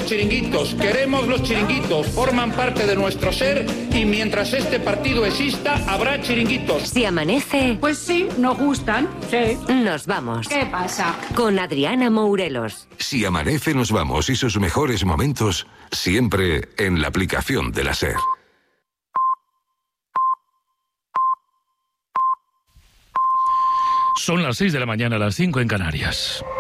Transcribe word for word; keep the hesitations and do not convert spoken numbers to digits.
los chiringuitos, queremos los chiringuitos, forman parte de nuestro ser y mientras este partido exista habrá chiringuitos. Si amanece... Pues sí, nos gustan, sí. Nos vamos. ¿Qué pasa? Con Adriana Mourelos. Si amanece nos vamos y sus mejores momentos siempre en la aplicación de la SER. Son las seis de la mañana, las cinco en Canarias.